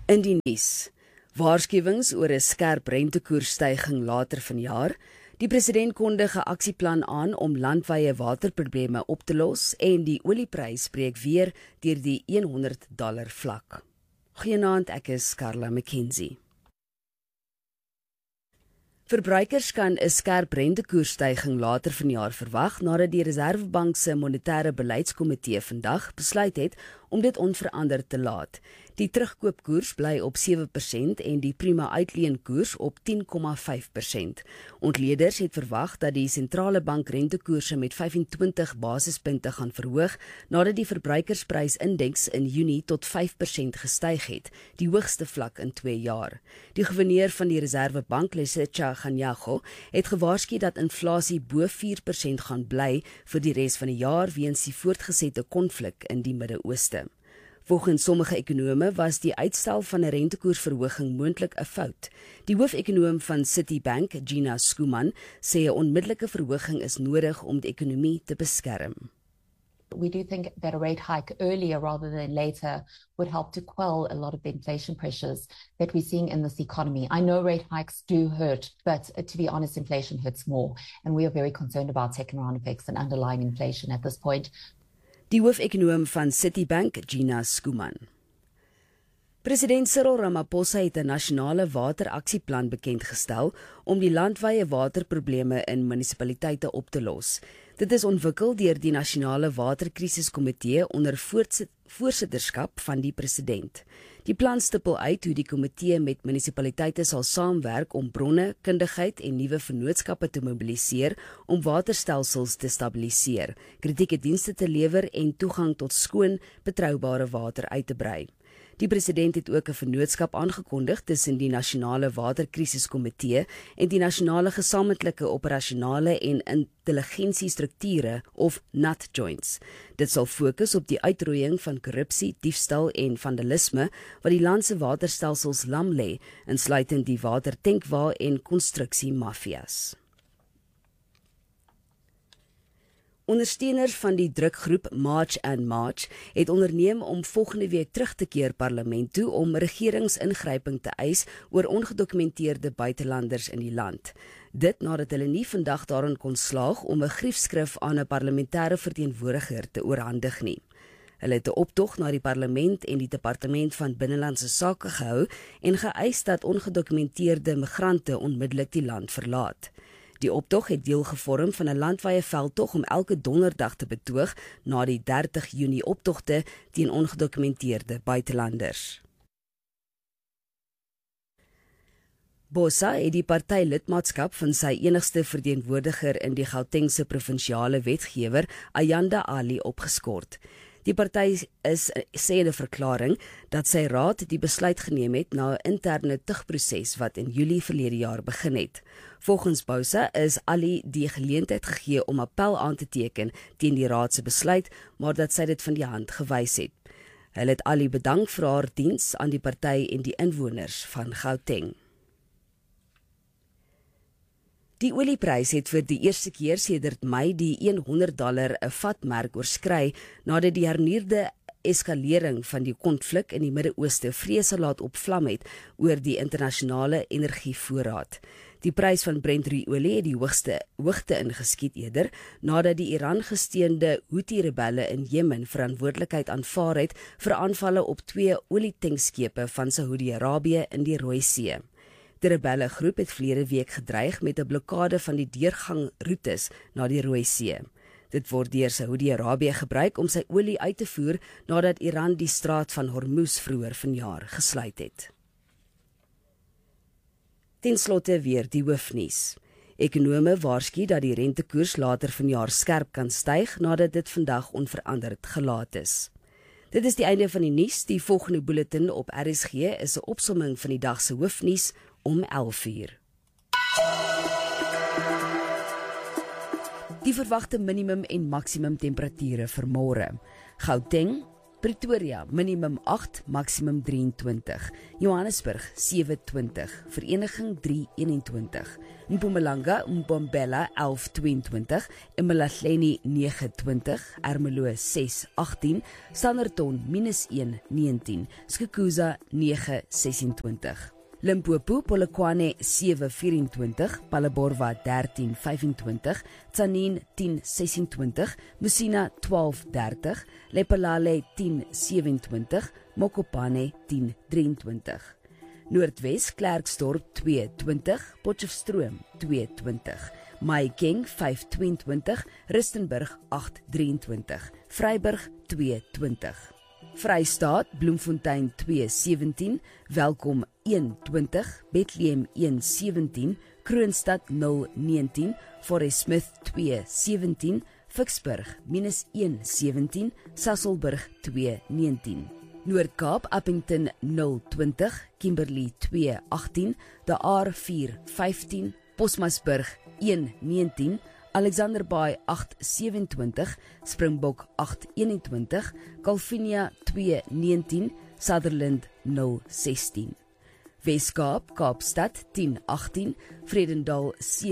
In die nuus, waarskuwings oor 'n skerp rentekoersstyging later vanjaar. Die president kondig 'n aksieplan aan om landwyse waterprobleme op te los en die olieprys breek weer deur die $100 vlak. Goeienaand, ek is Carla McKenzie. Verbruikers kan 'n skerp rentekoersstyging later vanjaar verwag nadat die Reserwebank se monetêre beleidskomitee vandag besluit het om dit onveranderd te laat. Die terugkoopkoers bly op 7% en die prima uitleenkoers op 10,5%. Ontleeders het verwag dat die sentrale bank rentekoerse met 25 basispunte gaan verhoog nadat die verbruikersprysindeks in Junie tot 5% gestyg het, die hoogste vlak in 2 jaar. Die gouverneur van die Reserwebank, Lesetja Kganyago, het gewaarsku dat inflasie bo 4% gaan bly vir die res van die jaar weens die voortgesette konflik in die Midde-Ooste. Volgens sommige ekonome was die uitstel van 'n rentekoersverhoging moontlik 'n fout. Die hoofekonoom van Citibank, Gina Schoeman, sê 'n onmiddellike verhoging is nodig om die ekonomie te beskerm. We do think that a rate hike earlier rather than later would help to quell a lot of the inflation pressures that we're seeing in this economy. I know rate hikes do hurt, but to be honest, inflation hurts more. And we are very concerned about second-round effects and underlying inflation at this point. Die hoofekonoom van Citibank, Gina Schoeman. President Cyril Ramaphosa het 'n nasionale wateraksieplan bekendgestel om die landwyse waterprobleme in munisipaliteite op te los. Dit is ontwikkel deur die Nasionale Waterkrisiskomitee onder voorsitterskap van die president. Die plan stipel uit hoe die komitee met munisipaliteite sal saamwerk om bronne, kundigheid en nuwe vennootskappe te mobiliseer om waterstelsels te stabiliseer, kritieke dienste te lewer en toegang tot skoon, betroubare water uit te brei. Die president het ook 'n vennootskap aangekondig tussen die Nasionale Waterkrisiskomitee en die Nasionale Gesamentlike Operasionele en Intelligensiestrukture of NatJoints. Dit sal fokus op die uitroeiing van korrupsie, diefstal en vandalisme wat die land se waterstelsels lam lê, insluitend die watertankwa en konstruksiemafias. Ondersteuners van die drukgroep March and March het onderneem om volgende week terug te keer parlement toe om regeringsingryping te eis oor ongedokumenteerde buitelanders in die land. Dit nadat hulle nie vandag daarin kon slaag om 'n griefskrif aan 'n parlementêre verteenwoordiger te oorhandig nie. Hulle het 'n optog na die parlement en die departement van binnelandse sake gehou en geëis dat ongedokumenteerde migrante onmiddellik die land verlaat. Die optog het deel gevorm van 'n landwyse veldtog om elke donderdag te betoog na die 30 Junie optogte teen ongedokumenteerde buitelanders. Botha het die party lidmaatskap van sy enigste verteenwoordiger in die Gautengse provinsiale wetgewer, Ayanda Ali, opgeskort. Die party sê in 'n verklaring dat sy raad die besluit geneem het na 'n interne tugproses wat in Julie verlede jaar begin het. Volgens Botha is Ali die geleentheid gegee om appel aan te teken teen die raad se besluit, maar dat sy dit van die hand gewys het. Hulle het Ali bedank vir haar diens aan die party en die inwoners van Gauteng. Die olieprys het vir die eerste keer sedert Mei die $100 'n vatmerk oorskry nadat die hernuurde eskalering van die konflik in die Midde-Ooste vrese laat opvlam het oor die internasionale energievoorraad. Die prys van Brent-olie het die hoogte ingeskiet eerder nadat die Iran-gesteunde Houthi-rebelle in Jemen verantwoordelikheid aanvaar het vir aanvalle op 2 olietankschepe van Saudi-Arabië in die Rooi See. Die rebellegroep het verlede week gedreig met 'n blokkade van die deurgangroetes na die Rooi See. Dit word deur Saudi-Arabië gebruik om sy olie uit te voer nadat Iran die straat van Hormuz vroeër vanjaar gesluit het. Ten slotte weer die hoofnuus. Ekonome waarsku dat die rentekoers later vanjaar skerp kan styg nadat dit vandag onveranderd gelaat is. Dit is die einde van die nuus. Die volgende bulletin op RSG is 'n opsomming van die dag se hoofnuus om 11:00. Die verwagte minimum en maksimum temperature vir môre. Gauteng Pretoria, minimum 8, maksimum 23. Johannesburg, 27. Vereniging 321. Mpumalanga, Mbombela 1122. Emalahleni 29. Ermelo 618. Standerton -1 19. Skukuza 9 26. Limpopo, Polokwane 724, Palaborwa 1325, Tzaneen 1026, Musina 1230, Lephalale 1027, Mokopane 1023. Noordwes, Klerksdorp 220, Potchefstroom 220, Mahikeng 522, Rustenburg 823, Vryburg 220. Vrystaat, Bloemfontein 217, Welkom 120, Bethlehem 117, Kroonstad 019, Forest Smith 217, Vicksburg -117, Sasolburg 219. Noord-Kaap, Appington 020, Kimberley 218, De Aar 415, Bosmasburg 119, Alexander Bay 827, Springbok 821, Calvinia 219, Sutherland 016. Weskaap, Kaapstad 1018, Vredendal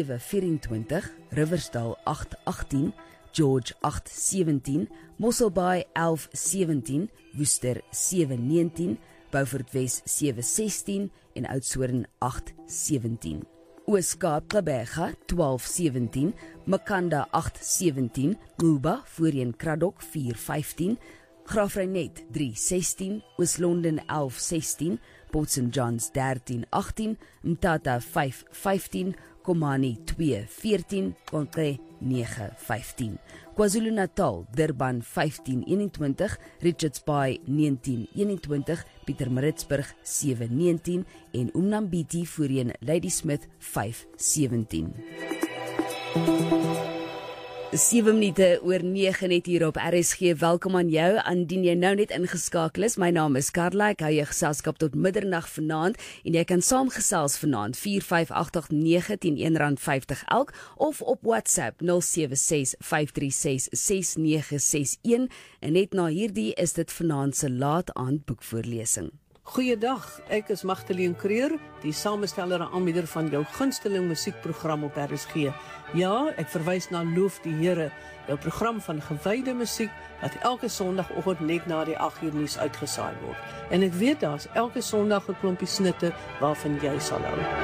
724, Riversdal 818, George 817, Mosselbaai 1117, Worcester 719, Beaufort Wes 716 en Oudtshoorn 817. Oos-Kaap, Gqeberha 1217, Makanda 817, Nguba voorheen Kraddock 415, Graafrenet 316, Oos-London 1116, Port St Johns 1318, Mthatha 515, Komani 214, Konke 915. KwaZulu-Natal, Durban 1521, Richards Bay 1921, Pietermaritzburg 719 en Umnambiti voorheen Ladysmith 517. 7:09 net hier op RSG. Welkom aan jou, indien jy nou net ingeskakel is. My naam is Karla, ek hou jou geselskap tot middernag vanaand en jy kan saamgesels vanaand 45889 R10 elk of op WhatsApp 0765366961 en net na hierdie is dit vanaand se laat aand boekvoorlesing. Goeiedag, ek is Magdalene Creer, die samesteller en aanbieder van jou gunsteling musiekprogram op RSG. Ja, ek verwys na Loof die Here, jou program van gewyde musiek wat elke Sondagoggend net na die 8 uur nuus uitgesaai word. En ek weet daar's elke Sondag 'n klompie snitte waarvan jy sal hou.